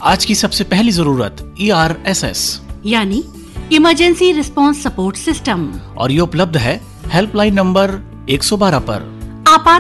आज की सबसे पहली जरूरत ERSS यानी इमरजेंसी रिस्पांस सपोर्ट सिस्टम, और ये उपलब्ध है हेल्पलाइन नंबर 112 पर। आपात